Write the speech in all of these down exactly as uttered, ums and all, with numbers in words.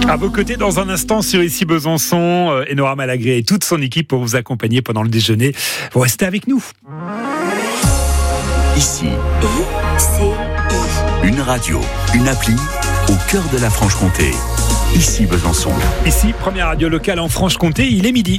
À vos côtés, dans un instant, sur Ici Besançon, euh, Enora Malagré et toute son équipe pour vous accompagner pendant le déjeuner. Vous restez avec nous. Ici, une radio, une appli au cœur de la Franche-Comté. Ici Besançon. Ici, première radio locale en Franche-Comté, il est midi.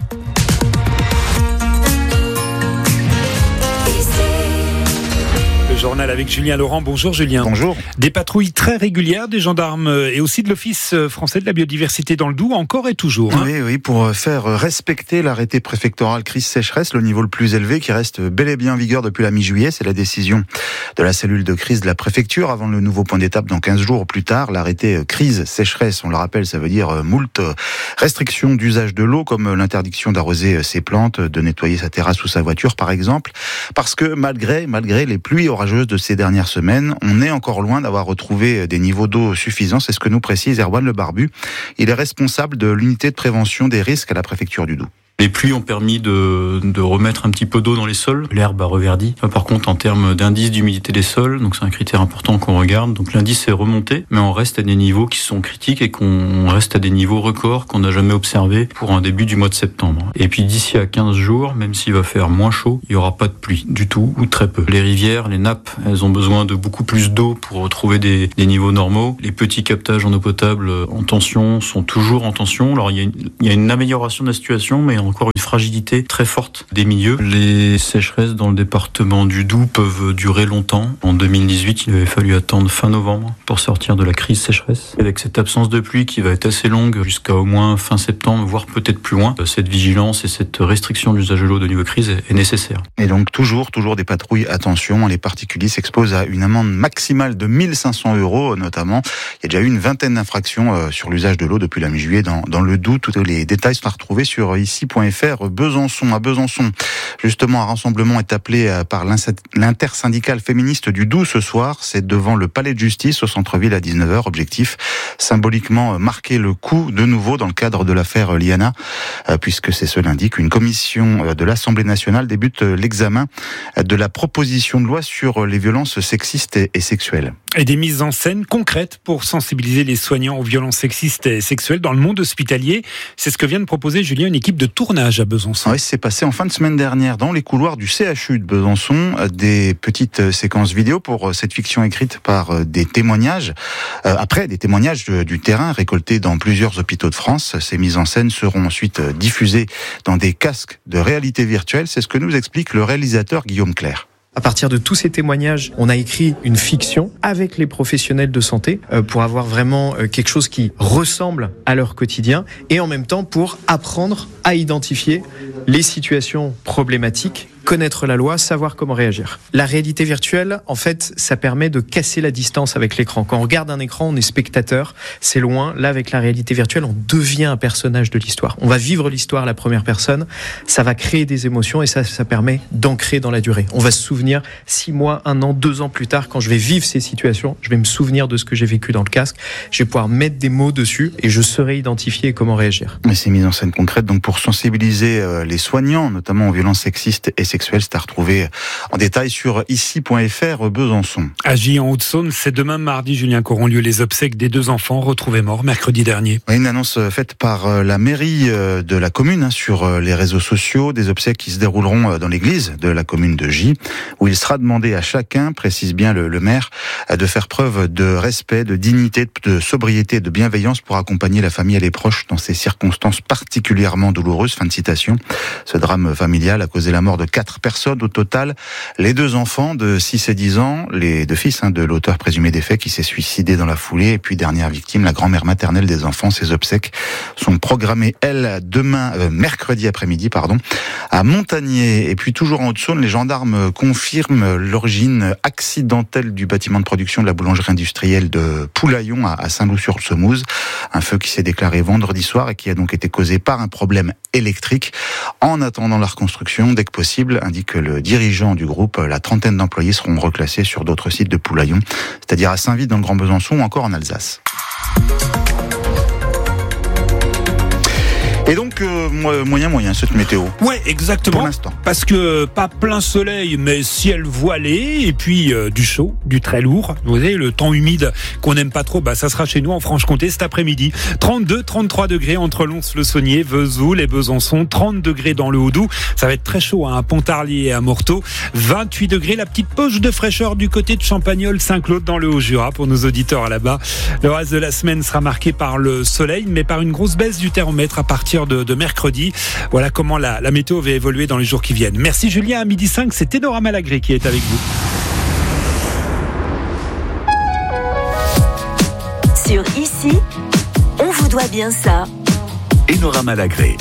Le journal avec Julien Laurent. Bonjour Julien. Bonjour. Des patrouilles très régulières des gendarmes et aussi de l'Office français de la biodiversité dans le Doubs, encore et toujours. Hein. Oui, oui, pour faire respecter l'arrêté préfectoral crise sécheresse, le niveau le plus élevé qui reste bel et bien en vigueur depuis la mi-juillet, c'est la décision de la cellule de crise de la préfecture avant le nouveau point d'étape dans quinze jours plus tard. L'arrêté crise sécheresse, on le rappelle, ça veut dire moult restrictions d'usage de l'eau, comme l'interdiction d'arroser ses plantes, de nettoyer sa terrasse ou sa voiture par exemple, parce que malgré, malgré les pluies orageuses de ces dernières semaines, on est encore loin d'avoir retrouvé des niveaux d'eau suffisants. C'est ce que nous précise Erwan Le Barbu. Il est responsable de l'unité de prévention des risques à la préfecture du Doubs. Les pluies ont permis de, de remettre un petit peu d'eau dans les sols. L'herbe a reverdi. Par contre, en termes d'indice d'humidité des sols, donc c'est un critère important qu'on regarde. Donc l'indice est remonté, mais on reste à des niveaux qui sont critiques et qu'on reste à des niveaux records qu'on n'a jamais observés pour un début du mois de septembre. Et puis d'ici à quinze jours, même s'il va faire moins chaud, il n'y aura pas de pluie du tout ou très peu. Les rivières, les nappes, elles ont besoin de beaucoup plus d'eau pour retrouver des, des niveaux normaux. Les petits captages en eau potable en tension sont toujours en tension. Alors il y a une, il y a une amélioration de la situation, mais encore une fragilité très forte des milieux. Les sécheresses dans le département du Doubs peuvent durer longtemps. En deux mille dix-huit, il avait fallu attendre fin novembre pour sortir de la crise sécheresse. Avec cette absence de pluie qui va être assez longue jusqu'à au moins fin septembre, voire peut-être plus loin, cette vigilance et cette restriction d'usage de l'eau de niveau crise est nécessaire. Et donc toujours, toujours des patrouilles. Attention, les particuliers s'exposent à une amende maximale de mille cinq cents euros notamment. Il y a déjà eu une vingtaine d'infractions sur l'usage de l'eau depuis la mi-juillet dans, dans le Doubs. Tous les détails sont à retrouver sur ici point f r. Besançon, à Besançon. Justement, un rassemblement est appelé par l'intersyndicale féministe du Doubs ce soir. C'est devant le palais de justice au centre-ville à dix-neuf heures. Objectif, symboliquement marquer le coup de nouveau dans le cadre de l'affaire Liana, puisque c'est ce lundi qu'une commission de l'Assemblée nationale débute l'examen de la proposition de loi sur les violences sexistes et sexuelles. Et des mises en scène concrètes pour sensibiliser les soignants aux violences sexistes et sexuelles dans le monde hospitalier. C'est ce que vient de proposer, Julien, une équipe de tournage à Besançon. Oui, c'est passé en fin de semaine dernière dans les couloirs du C H U de Besançon, des petites séquences vidéo pour cette fiction écrite par des témoignages. Après, des témoignages du terrain récoltés dans plusieurs hôpitaux de France. Ces mises en scène seront ensuite diffusées dans des casques de réalité virtuelle. C'est ce que nous explique le réalisateur Guillaume Clerc. À partir de tous ces témoignages, on a écrit une fiction avec les professionnels de santé pour avoir vraiment quelque chose qui ressemble à leur quotidien et en même temps pour apprendre à identifier les situations problématiques, connaître la loi, savoir comment réagir. La réalité virtuelle, en fait, ça permet de casser la distance avec l'écran. Quand on regarde un écran, on est spectateur, c'est loin. Là, avec la réalité virtuelle, on devient un personnage de l'histoire. On va vivre l'histoire à la première personne, ça va créer des émotions et ça, ça permet d'ancrer dans la durée. On va se souvenir six mois, un an, deux ans plus tard, quand je vais vivre ces situations, je vais me souvenir de ce que j'ai vécu dans le casque, je vais pouvoir mettre des mots dessus et je saurai identifier comment réagir. Mais ces mises en scène concrètes, donc pour sensibiliser les soignants, notamment aux violences sexistes et sexuelle, c'est à retrouver en détail sur ici point f r Besançon. À Gilles en Haute-Saône, c'est demain mardi, Julien, qu'auront lieu les obsèques des deux enfants retrouvés morts mercredi dernier. Une annonce faite par la mairie de la commune sur les réseaux sociaux, des obsèques qui se dérouleront dans l'église de la commune de Gilles, où il sera demandé à chacun, précise bien le, le maire, de faire preuve de respect, de dignité, de sobriété, de bienveillance pour accompagner la famille et les proches dans ces circonstances particulièrement douloureuses. Fin de citation. Ce drame familial a causé la mort de quatre personnes au total. Les deux enfants de six et dix ans, les deux fils hein, de l'auteur présumé des faits qui s'est suicidé dans la foulée, et puis dernière victime, la grand-mère maternelle des enfants. Ces obsèques sont programmées, elles, demain, euh, mercredi après-midi, pardon, à Montagnier. Et puis toujours en Haute-Saône, les gendarmes confirment l'origine accidentelle du bâtiment de production de la boulangerie industrielle de Poulaillon à Saint-Loup-sur-Semouse. Un feu qui s'est déclaré vendredi soir et qui a donc été causé par un problème électrique. En attendant la reconstruction, dès que possible, indique le dirigeant du groupe, la trentaine d'employés seront reclassés sur d'autres sites de Poulaillon, c'est-à-dire à Saint-Vith dans le Grand Besançon ou encore en Alsace. Et donc, euh, moyen, moyen, cette météo. Ouais, exactement. Pour l'instant. Parce que pas plein soleil, mais ciel voilé, et puis euh, du chaud, du très lourd. Vous savez, le temps humide qu'on n'aime pas trop, bah, ça sera chez nous en Franche-Comté cet après-midi. trente-deux, trente-trois degrés entre Lons-le-Saunier, Vesoul et Besançon. trente degrés dans le Haut-Doubs. Ça va être très chaud hein, à Pontarlier et à Morteau. vingt-huit degrés, la petite poche de fraîcheur du côté de Champagnole, Saint-Claude dans le Haut-Jura pour nos auditeurs là-bas. Le reste de la semaine sera marqué par le soleil, mais par une grosse baisse du thermomètre à partir de, de mercredi. Voilà comment la, la météo va évoluer dans les jours qui viennent. Merci Julien, à midi cinq, c'est Enora Malagré qui est avec vous. Sur Ici, on vous doit bien ça. Enora Malagré.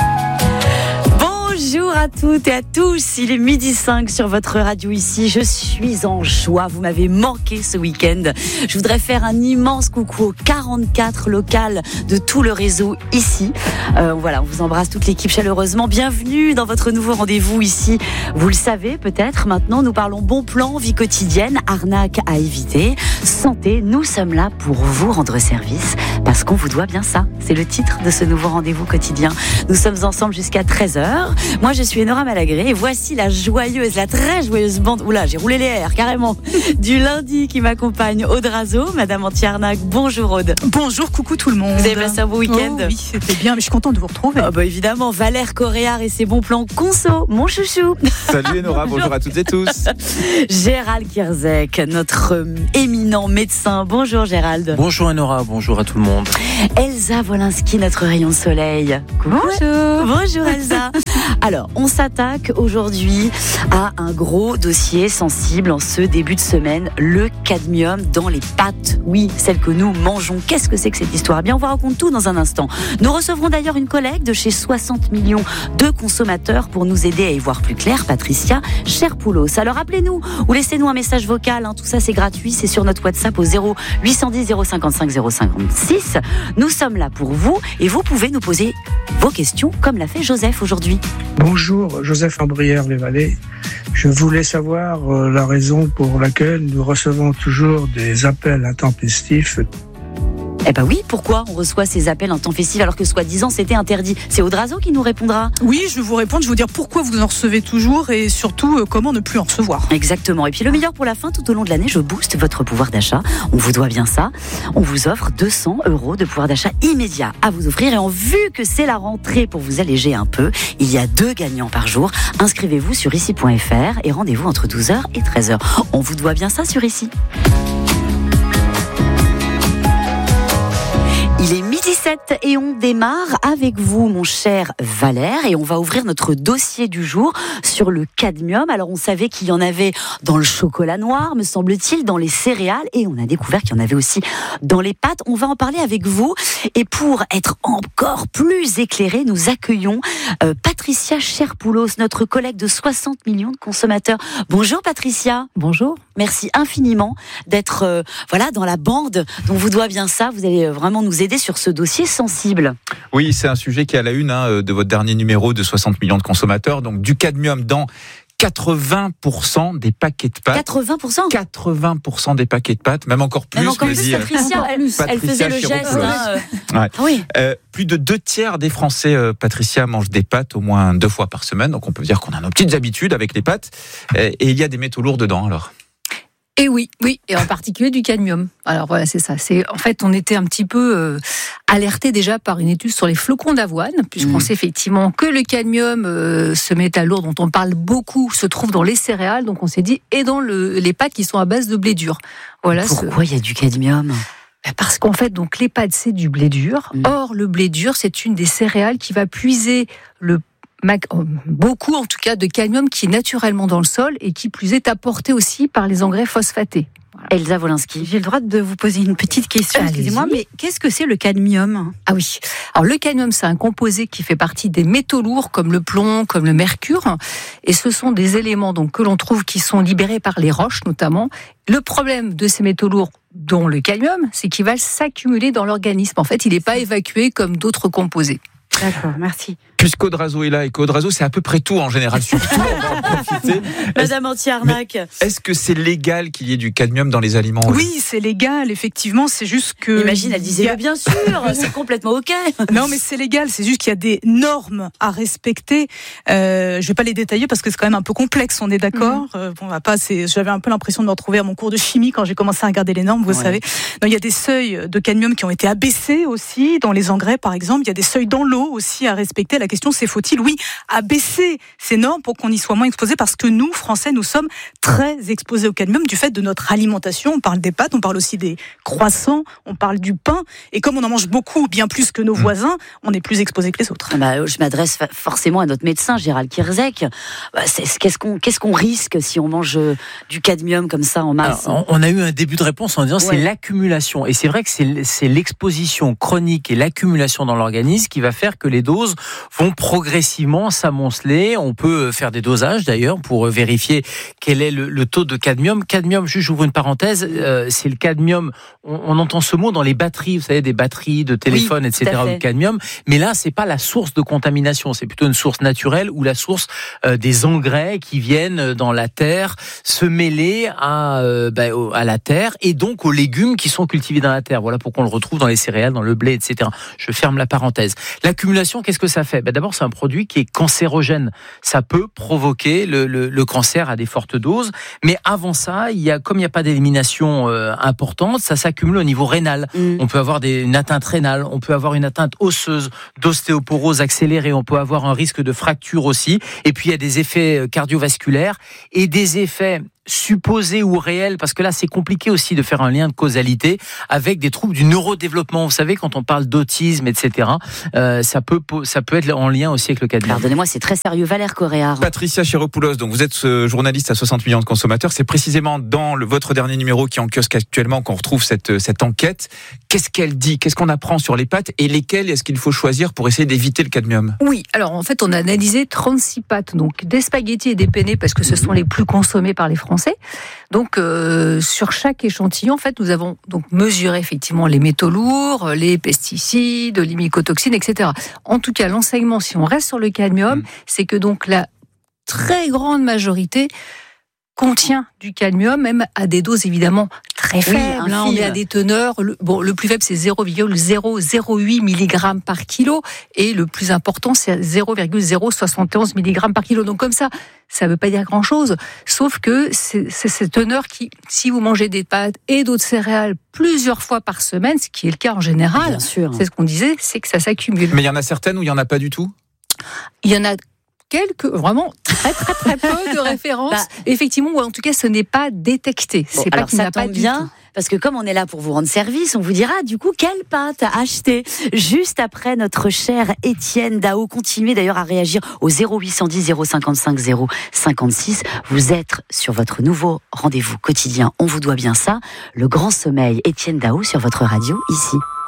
Bonjour à toutes et à tous, il est midi cinq sur votre radio Ici, je suis en joie, vous m'avez manqué ce week-end. Je voudrais faire un immense coucou aux quarante-quatre locales de tout le réseau Ici. Euh, voilà, on vous embrasse toute l'équipe chaleureusement, bienvenue dans votre nouveau rendez-vous Ici. Vous le savez peut-être, maintenant nous parlons bon plan, vie quotidienne, arnaque à éviter, santé, nous sommes là pour vous rendre service parce qu'on vous doit bien ça. C'est le titre de ce nouveau rendez-vous quotidien. Nous sommes ensemble jusqu'à treize heures. Moi, je suis Enora Malagré et voici la joyeuse, la très joyeuse bande. Oula, j'ai roulé les airs carrément. Du lundi qui m'accompagne, Aude Razo, Madame Anti-Arnaque. Bonjour Aude. Bonjour, coucou tout le monde. Vous avez passé un beau week-end? Oh, oui, c'était bien, mais je suis contente de vous retrouver. Oh, bah, évidemment, Valère Coréard et ses bons plans conso, mon chouchou. Salut Enora, bonjour. bonjour à toutes et tous. Gérald Kierzek, notre euh, éminent médecin. Bonjour Gérald. Bonjour Enora, bonjour à tout le monde. Elsa Wolinski, notre rayon de soleil. Coucou. Bonjour. Bonjour Elsa. Alors, on s'attaque aujourd'hui à un gros dossier sensible en ce début de semaine, le cadmium dans les pâtes. Oui, celles que nous mangeons. Qu'est-ce que c'est que cette histoire? Eh bien, on vous raconte tout dans un instant. Nous recevrons d'ailleurs une collègue de chez soixante millions de consommateurs pour nous aider à y voir plus clair, Patricia Cherpoulos. Alors, appelez-nous ou laissez-nous un message vocal. Hein. Tout ça, c'est gratuit. C'est sur notre WhatsApp au zéro huit cent dix zéro cinquante-cinq zéro cinquante-six. Nous sommes là pour vous et vous pouvez nous poser vos questions comme l'a fait Joseph aujourd'hui. Bonjour, Joseph Ambrière-les-Vallées. Je voulais savoir euh, la raison pour laquelle nous recevons toujours des appels intempestifs. Eh ben oui, pourquoi on reçoit ces appels intempestifs alors que soi-disant c'était interdit? C'est Aude Razo qui nous répondra. Oui, je vais vous répondre, je vais vous dire pourquoi vous en recevez toujours et surtout euh, comment ne plus en recevoir. Exactement. Et puis le meilleur pour la fin, tout au long de l'année, je booste votre pouvoir d'achat. On vous doit bien ça. On vous offre deux cents euros de pouvoir d'achat immédiat à vous offrir. Et en vue que c'est la rentrée pour vous alléger un peu, il y a deux gagnants par jour. Inscrivez-vous sur ici point f r et rendez-vous entre douze heures et treize heures. On vous doit bien ça sur Ici. Il est midi sept et on démarre avec vous, mon cher Valère, et on va ouvrir notre dossier du jour sur le cadmium. Alors, on savait qu'il y en avait dans le chocolat noir, me semble-t-il, dans les céréales, et on a découvert qu'il y en avait aussi dans les pâtes. On va en parler avec vous, et pour être encore plus éclairés, nous accueillons euh, Patricia Cherpoulos, notre collègue de soixante millions de consommateurs. Bonjour Patricia. Bonjour. Merci infiniment d'être euh, voilà dans la bande dont vous doit bien ça. Vous allez vraiment nous aider sur ce dossier sensible. Oui, c'est un sujet qui est à la une hein, de votre dernier numéro de soixante millions de consommateurs. Donc du cadmium dans quatre-vingts pour cent des paquets de pâtes. quatre-vingts pour cent quatre-vins pour cent des paquets de pâtes, même encore plus. Même encore plus, dit, Patricia, elle, Patricia elle faisait le geste. Hein, euh... Ouais. Oui. Euh, plus de deux tiers des Français, euh, Patricia, mangent des pâtes au moins deux fois par semaine. Donc on peut dire qu'on a nos petites habitudes avec les pâtes. Euh, et il y a des métaux lourds dedans alors. Et oui, oui, et en particulier du cadmium. Alors voilà, c'est ça. C'est en fait, on était un petit peu euh, alerté déjà par une étude sur les flocons d'avoine, puisqu'on mmh. sait effectivement que le cadmium, euh, ce métal lourd dont on parle beaucoup, se trouve dans les céréales. Donc on s'est dit et dans le, les pâtes qui sont à base de blé dur. Voilà. Pourquoi il ce... y a du cadmium ? Parce qu'en fait, donc les pâtes c'est du blé dur. Mmh. Or, le blé dur, c'est une des céréales qui va puiser le beaucoup en tout cas de cadmium qui est naturellement dans le sol et qui plus est apporté aussi par les engrais phosphatés. Voilà. Elsa Wolinski. J'ai le droit de vous poser une petite question, Allez-y. Excusez-moi, mais qu'est-ce que c'est le cadmium ? Ah oui, alors le cadmium c'est un composé qui fait partie des métaux lourds comme le plomb, comme le mercure, et ce sont des éléments donc que l'on trouve qui sont libérés par les roches notamment. Le problème de ces métaux lourds, dont le cadmium, c'est qu'il va s'accumuler dans l'organisme. En fait, il n'est pas évacué comme d'autres composés. D'accord, merci. Puisqu'Aude Razo est là et qu'Aude Razo, c'est à peu près tout en général. Surtout, on va en profiter. Madame Anti-Arnaque. Est-ce que c'est légal qu'il y ait du cadmium dans les aliments? Oui, c'est légal, effectivement. C'est juste que. Imagine, elle disait, a... bien sûr, c'est complètement OK. Non, mais c'est légal. C'est juste qu'il y a des normes à respecter. Euh, je vais pas les détailler parce que c'est quand même un peu complexe, on est d'accord. Mmh. Euh, bon, on va pas, c'est, j'avais un peu l'impression de me retrouver à mon cours de chimie quand j'ai commencé à regarder les normes, vous ouais. savez. Non, il y a des seuils de cadmium qui ont été abaissés aussi, dans les engrais par exemple. Il y a des seuils dans l'eau aussi à respecter. La question c'est, faut-il, oui, abaisser ces normes pour qu'on y soit moins exposé, parce que nous, Français, nous sommes très exposés au cadmium du fait de notre alimentation. On parle des pâtes, on parle aussi des croissants, on parle du pain. Et comme on en mange beaucoup, bien plus que nos mmh. voisins, on est plus exposés que les autres. Bah, je m'adresse forcément à notre médecin, Gérald Kierzek. Bah, c'est, qu'est-ce, qu'on, qu'est-ce qu'on risque si on mange du cadmium comme ça en masse? Alors, on a eu un début de réponse en disant ouais. c'est l'accumulation. Et c'est vrai que c'est, c'est l'exposition chronique et l'accumulation dans l'organisme qui va faire que les doses vont progressivement s'amonceler. On peut faire des dosages d'ailleurs pour vérifier quel est le, le taux de cadmium. Cadmium, juste j'ouvre une parenthèse, euh, c'est le cadmium, on, on entend ce mot dans les batteries, vous savez, des batteries de téléphone, oui, et cetera, le cadmium. Mais là, c'est pas la source de contamination, c'est plutôt une source naturelle ou la source euh, des engrais qui viennent dans la terre se mêler à, euh, bah, à la terre et donc aux légumes qui sont cultivés dans la terre. Voilà pourquoi on le retrouve dans les céréales, dans le blé, et cetera. Je ferme la parenthèse. L'accumulation, qu'est-ce que ça fait? Bah, d'abord, c'est un produit qui est cancérogène. Ça peut provoquer le, le, le cancer à des fortes doses. Mais avant ça, il y a, comme il n'y a pas d'élimination euh, importante, ça s'accumule au niveau rénal. Mmh. On peut avoir des, une atteinte rénale, on peut avoir une atteinte osseuse, d'ostéoporose accélérée, on peut avoir un risque de fracture aussi. Et puis, il y a des effets cardiovasculaires et des effets supposés ou réels, parce que là c'est compliqué aussi de faire un lien de causalité avec des troubles du neurodéveloppement. Vous savez, quand on parle d'autisme, et cetera, euh, ça peut ça peut être en lien aussi avec le cadmium. Pardonnez-moi, c'est très sérieux. Valère Coréard. Patricia Chiropoulos, donc vous êtes ce journaliste à soixante millions de consommateurs. C'est précisément dans le, votre dernier numéro qui est en kiosque actuellement qu'on retrouve cette cette enquête. Qu'est-ce qu'elle dit? Qu'est-ce qu'on apprend sur les pâtes et lesquelles est-ce qu'il faut choisir pour essayer d'éviter le cadmium? Oui, alors en fait on a analysé trente-six pâtes, donc des spaghettis et des penne parce que ce sont les plus consommés par les Français. Donc euh, sur chaque échantillon, en fait, nous avons donc mesuré effectivement les métaux lourds, les pesticides, les mycotoxines, et cetera. En tout cas, l'enseignement, si on reste sur le cadmium, mmh. c'est que donc la très grande majorité contient du cadmium, même à des doses évidemment très faibles. Oui, hein, on est à des teneurs. Le, bon, le plus faible c'est zéro virgule zéro zéro huit milligrammes par kilo et le plus important c'est zéro virgule zéro soixante et onze milligrammes par kilo. Donc comme ça, ça ne veut pas dire grand-chose. Sauf que c'est, c'est cette teneur qui, si vous mangez des pâtes et d'autres céréales plusieurs fois par semaine, ce qui est le cas en général, bien sûr, c'est ce qu'on disait, c'est que ça s'accumule. Mais il y en a certaines où il n'y en a pas du tout? Il y en a quelques, vraiment très très très peu de références, bah, effectivement, ou en tout cas ce n'est pas détecté. Bon, c'est pas qu'il n'y en a pas bien. Tout. Parce que comme on est là pour vous rendre service, on vous dira du coup quelle pâte acheter. Juste après notre cher Étienne Dao. Continuez d'ailleurs à réagir au zéro huit cent dix zéro cinquante-cinq zéro cinquante-six. Vous êtes sur votre nouveau rendez-vous quotidien. On vous doit bien ça. Le grand sommeil, Étienne Dao sur votre radio ici.